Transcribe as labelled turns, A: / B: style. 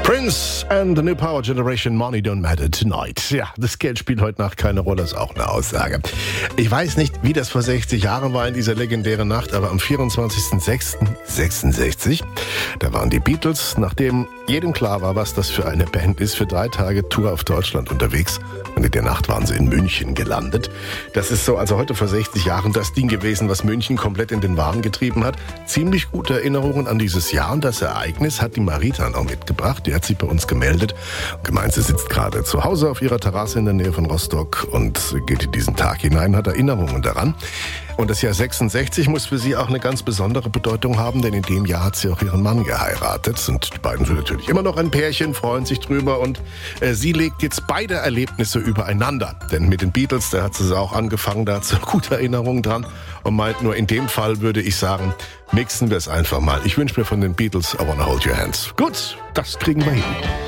A: Prince and the New Power Generation, Money Don't Matter Tonight. Ja, das Geld spielt heute Nacht keine Rolle, ist auch eine Aussage. Ich weiß nicht, wie das vor 60 Jahren war in dieser legendären Nacht, aber am 24.06.66, da waren die Beatles, nachdem jedem klar war, was das für eine Band ist, für 3 Tage Tour auf Deutschland unterwegs. Und in der Nacht waren sie in München gelandet. Das ist so, also heute vor 60 Jahren, das Ding gewesen, was München komplett in den Wahn getrieben hat. Ziemlich gute Erinnerungen an dieses Jahr und das Ereignis hat die Marita auch mitgebracht. Die hat sich bei uns gemeldet und gemeint, sie sitzt gerade zu Hause auf ihrer Terrasse in der Nähe von Rostock und geht in diesen Tag hinein, hat Erinnerungen daran. Und das Jahr 66 muss für sie auch eine ganz besondere Bedeutung haben, denn in dem Jahr hat sie auch ihren Mann geheiratet. Und die beiden sind natürlich immer noch ein Pärchen, freuen sich drüber. Und sie legt jetzt beide Erlebnisse übereinander. Denn mit den Beatles, da hat sie auch angefangen, da hat sie gute Erinnerungen dran. Und meint nur, in dem Fall würde ich sagen, mixen wir es einfach mal. Ich wünsche mir von den Beatles I Wanna Hold Your Hands. Gut, das kriegen wir hin.